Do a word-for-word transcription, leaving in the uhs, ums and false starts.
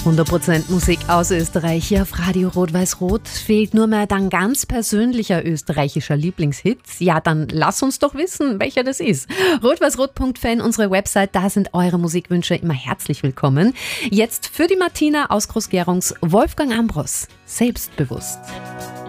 hundert Prozent Musik aus Österreich hier auf Radio Rot-Weiß-Rot. Fehlt nur mehr dein ganz persönlicher österreichischer Lieblingshit. Ja, dann lass uns doch wissen, welcher das ist. rot-weiß-rot punkt fan, unsere Website, da sind eure Musikwünsche immer herzlich willkommen. Jetzt für die Martina aus Groß-Gerungs, Wolfgang Ambros, Selbstbewusst.